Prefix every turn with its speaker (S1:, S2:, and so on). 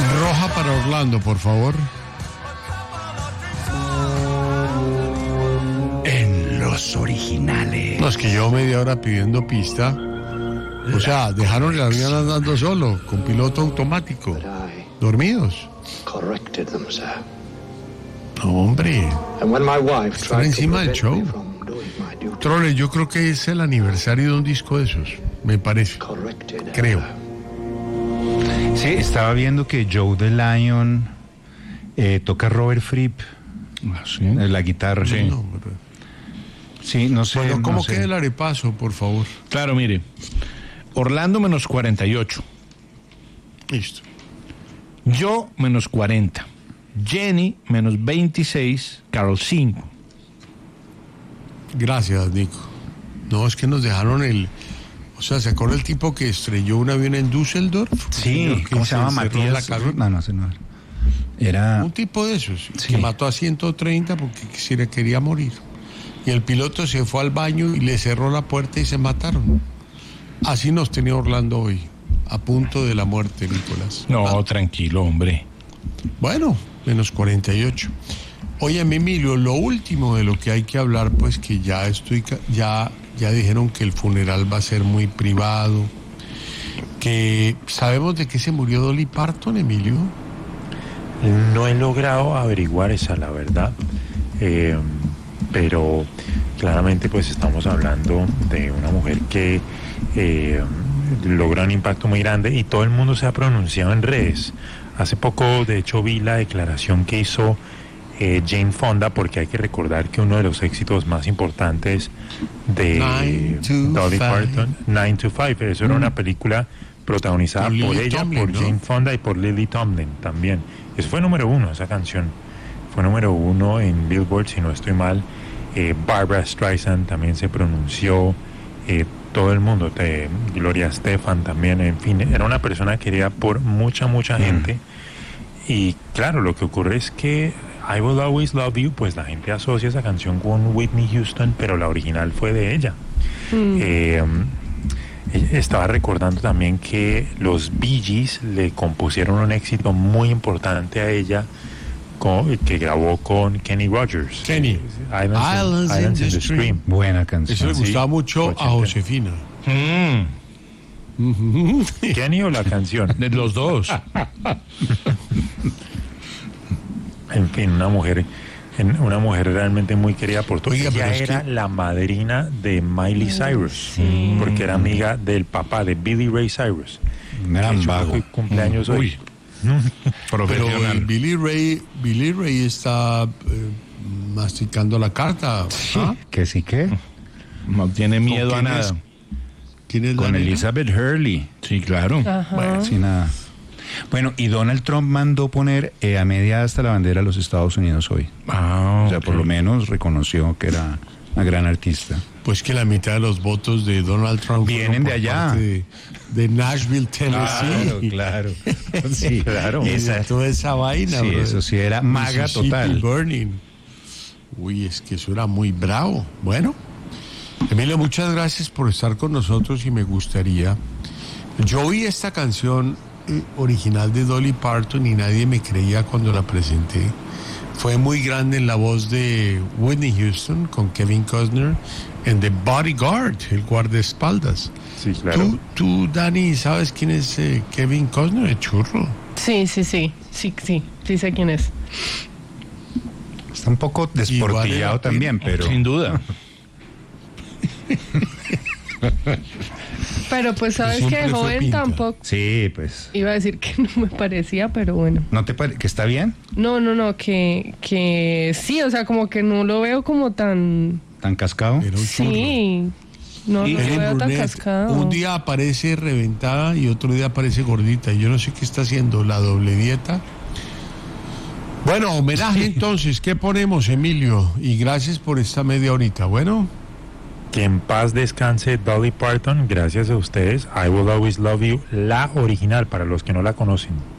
S1: Roja para Orlando, por favor.
S2: En los originales.
S1: No, es que llevo media hora pidiendo pista. O sea, dejaron el avión andando solo, con piloto automático. Dormidos.
S3: Corrected them, sir.
S1: No, hombre.
S3: And when my wife
S1: Están
S3: tried to
S1: encima del
S3: prevent
S1: show.
S3: me from doing my duty,
S1: Troller, yo creo que es el aniversario de un disco de esos, me parece.
S3: corrected her.
S1: Creo.
S2: Sí, estaba viendo que Joe the Lion toca Robert Fripp, la guitarra.
S4: Sí.
S1: No, pero-
S2: Sí, no sé.
S1: Bueno, ¿cómo
S2: no sé.
S1: queda el arepaso, por favor?
S4: Claro, mire. Orlando menos 48.
S1: Listo.
S4: Yo menos 40. Jenny menos 26. Carol 5.
S1: Gracias, Nico. No, es que nos dejaron el... O sea, ¿se acuerda el tipo que estrelló un avión en Düsseldorf?
S2: Sí, ¿cómo se llama?
S1: encerró en la
S2: Matías.
S1: cabina.
S2: No, ese no. Era.
S1: Un tipo de esos,
S2: Sí.
S1: que mató a 130 porque quería morir. Y el piloto se fue al baño y le cerró la puerta y se mataron. Así nos tenía Orlando hoy, a punto de la muerte, Nicolás.
S4: No, tranquilo, hombre.
S1: Bueno, menos 48. Oye, Emilio, lo último de lo que hay que hablar, pues que ya ya dijeron que el funeral va a ser muy privado, que sabemos de qué se murió Dolly Parton, Emilio.
S5: No he logrado averiguar esa, la verdad, pero claramente pues estamos hablando de una mujer que logra un impacto muy grande y todo el mundo se ha pronunciado en redes. Hace poco, de hecho, vi la declaración que hizo Jane Fonda, porque hay que recordar que uno de los éxitos más importantes de
S1: 9 to
S5: Dolly
S1: 5.
S5: Parton, 9 to 5, eso era una película protagonizada
S1: Por
S5: por
S1: Lily
S5: ella,
S1: Tomlin,
S5: por
S1: ¿no?
S5: Jane Fonda y por Lily Tomlin también. Eso fue número uno, esa canción. Fue número uno en Billboard, si no estoy mal. Barbara Streisand también se pronunció. Todo el mundo, Gloria Estefan también, en fin, era una persona querida por mucha gente. Y claro, lo que ocurre es que I Will Always Love You, pues la gente asocia esa canción con Whitney Houston, pero la original fue de ella. Estaba recordando también que los Bee Gees le compusieron un éxito muy importante a ella que grabó con Kenny Rogers.
S1: Kenny.
S5: Islands in the Stream.
S2: Buena canción.
S1: Eso le gustaba
S5: Sí,
S1: mucho a
S5: 80.
S1: Josefina.
S5: Kenny o la canción.
S4: De los dos.
S5: En fin, una mujer realmente muy querida por todos.
S1: Oiga,
S5: Ella
S1: pero es
S5: era
S1: que-
S5: la madrina de Miley Cyrus, porque era amiga del papá de Billy Ray Cyrus.
S2: Un gran
S5: De hecho,
S2: vago.
S5: fue cumpleaños hoy.
S4: Uy.
S1: Pero el
S4: Profesional.
S1: Billy Ray está masticando la carta. ¿Ah?
S2: Que sí que.
S4: No tiene miedo a
S1: quién
S4: nada.
S1: es? ¿Quién es la
S2: Con
S1: nena?
S2: Elizabeth Hurley.
S4: Sí, claro.
S2: Bueno, sin nada. Bueno, y Donald Trump mandó poner a media asta la bandera de los Estados Unidos hoy.
S4: Ah,
S2: O sea,
S4: ok.
S2: por lo menos reconoció que era una gran artista.
S1: Pues que la mitad de los votos de Donald Trump
S2: Vienen
S1: fueron
S2: de
S1: por
S2: allá.
S1: parte de Nashville, Tennessee.
S2: claro. Sí,
S5: Claro.
S1: Y de toda esa vaina.
S2: Sí,
S1: brother.
S2: eso sí era maga
S1: Mississippi
S2: total.
S1: Burning. Uy, es que eso era muy bravo. Bueno, Emilio, muchas gracias por estar con nosotros y me gustaría... Yo oí esta canción original de Dolly Parton y nadie me creía cuando la presenté. Fue muy grande en la voz de Whitney Houston con Kevin Costner en The Bodyguard, el guardaespaldas.
S5: Sí, claro.
S1: Tú, Dani, ¿sabes quién es Kevin Costner? El churro.
S6: Sí sé quién es.
S2: Está un poco desportillado
S1: la
S2: también, pero...
S4: Sin duda.
S6: Pero pues sabes
S1: Siempre
S6: que
S1: fue
S6: joven
S1: pinta.
S6: tampoco.
S2: Sí, pues...
S6: Iba a decir que no me parecía, pero bueno.
S2: ¿No te parece que está bien?
S6: No, que sí, o sea, como que no lo veo como tan...
S2: ¿Tan cascado?
S1: Era un churro.
S6: Sí, no lo
S1: Ellen
S6: veo tan
S1: Burnett,
S6: cascado.
S1: un día aparece reventada y otro día aparece gordita. Yo no sé qué está haciendo, la doble dieta. Bueno, homenaje entonces, ¿qué ponemos, Emilio? Y gracias por esta media horita. Bueno,
S5: Que en paz descanse Dolly Parton, gracias a ustedes. I Will Always Love You, la original, para los que no la conocen.